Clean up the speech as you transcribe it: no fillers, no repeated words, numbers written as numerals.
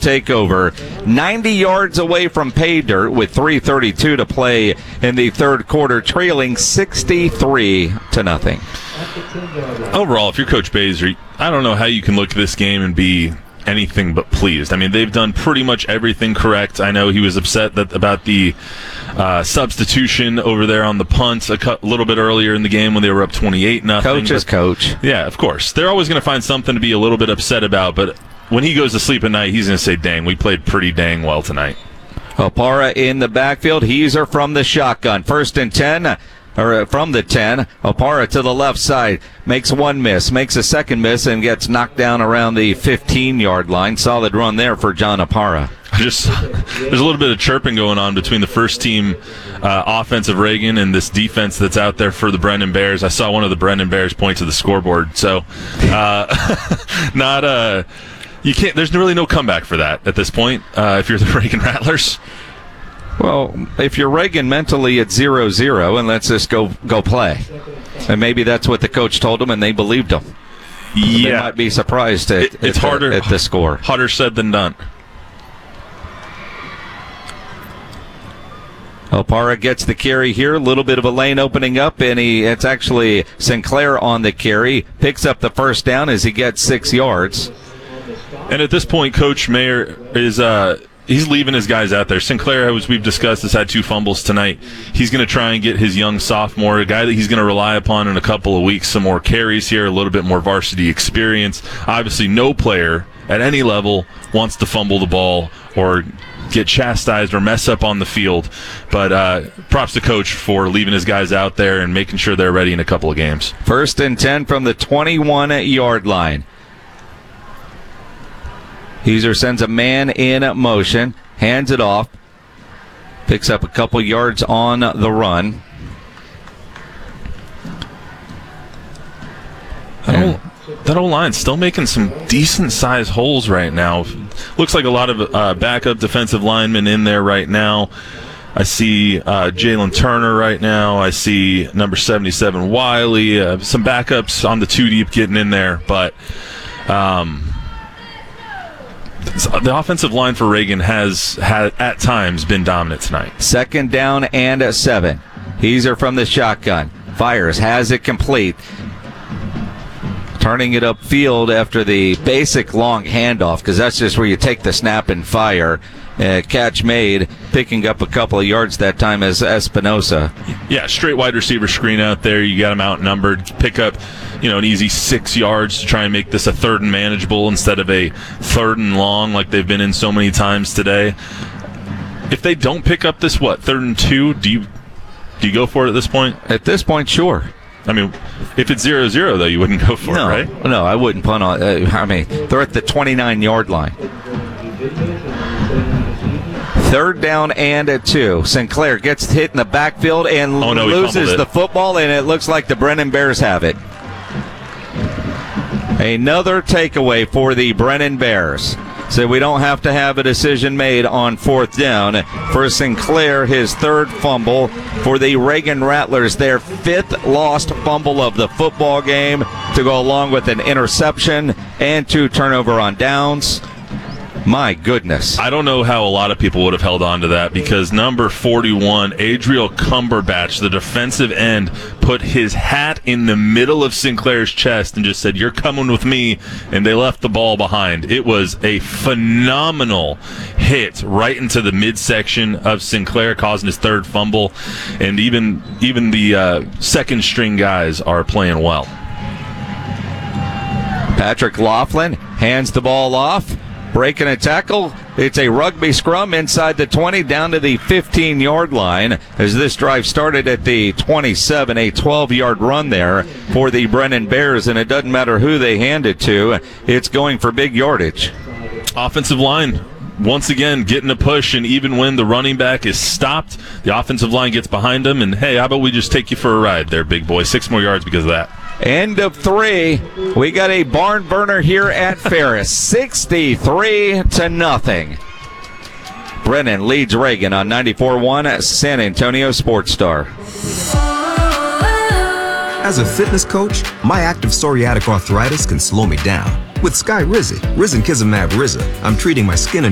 take over. 90 yards away from pay dirt with 3:32 to play in the third quarter, trailing 63-0. Overall, if you're Coach Baszler, I don't know how you can look at this game and be anything but pleased. I mean, they've done pretty much everything correct. I know he was upset about the substitution over there on the punt a little bit earlier in the game when they were up 28-0. Coach is coach. Yeah, of course. They're always going to find something to be a little bit upset about, but when he goes to sleep at night, he's going to say, dang, we played pretty dang well tonight. Opara in the backfield. Heezer from the shotgun. 1st and 10. Or from the 10, Opara to the left side, makes one miss, makes a second miss, and gets knocked down around the 15-yard line. Solid run there for John Opara. There's a little bit of chirping going on between the first team offense of Reagan and this defense that's out there for the Brennan Bears. I saw one of the Brennan Bears point to the scoreboard, so you can't. There's really no comeback for that at this point. If you're the Reagan Rattlers. Well, if you're Reagan mentally at 0-0, and let's just go play. And maybe that's what the coach told them, and they believed him. Yeah. They might be surprised at the score. Harder said than done. Opara gets the carry here. A little bit of a lane opening up, and it's actually Sinclair on the carry. Picks up the first down as he gets 6 yards. And at this point, Coach Mayer is... he's leaving his guys out there. Sinclair, as we've discussed, has had 2 fumbles tonight. He's going to try and get his young sophomore, a guy that he's going to rely upon in a couple of weeks, some more carries here, a little bit more varsity experience. Obviously, no player at any level wants to fumble the ball or get chastised or mess up on the field. But props to Coach for leaving his guys out there and making sure they're ready in a couple of games. 1st and 10 from the 21-yard line. Heezer sends a man in motion, hands it off, picks up a couple yards on the run. That old line's still making some decent-sized holes right now. Looks like a lot of backup defensive linemen in there right now. I see Jalen Turner right now. I see number 77 Wiley. Some backups on the 2 deep getting in there, but... the offensive line for Reagan has at times been dominant tonight. 2nd down and 7. Heezer from the shotgun. Fires, has it complete. Turning it upfield after the basic long handoff, because that's just where you take the snap and fire. Catch made, picking up a couple of yards that time as Espinosa. Yeah, straight wide receiver screen out there. You got him outnumbered. Pick up, an easy 6 yards to try and make this a 3rd and manageable instead of a 3rd and long like they've been in so many times today. If they don't pick up this, 3rd and 2, do you go for it at this point? At this point, sure. I mean, if it's 0-0, though, you wouldn't go for it, right? No, I wouldn't punt on it. They're at the 29-yard line. 3rd down and 2. Sinclair gets hit in the backfield and loses the football, and it looks like the Brennan Bears have it. Another takeaway for the Brennan Bears. So we don't have to have a decision made on 4th down. For Sinclair, his 3rd fumble. For the Reagan Rattlers, their 5th lost fumble of the football game to go along with an interception and 2 turnover on downs. My goodness. I don't know how a lot of people would have held on to that because number 41, Adriel Cumberbatch, the defensive end, put his hat in the middle of Sinclair's chest and just said, "You're coming with me," and they left the ball behind. It was a phenomenal hit right into the midsection of Sinclair, causing his 3rd fumble, and even the second-string guys are playing well. Patrick Laughlin hands the ball off. Breaking a tackle. It's a rugby scrum inside the 20 down to the 15-yard line as this drive started at the 27, a 12-yard run there for the Brennan Bears, and it doesn't matter who they hand it to. It's going for big yardage. Offensive line once again getting a push, and even when the running back is stopped, the offensive line gets behind him, and hey, how about we just take you for a ride there, big boy? 6 more yards because of that. End of 3. We got a barn burner here at Ferris. 63-0. Brennan leads Reagan on 94.1 San Antonio Sports Star. As a fitness coach, my active psoriatic arthritis can slow me down. With Skyrizi, risankizumab Riza, I'm treating my skin and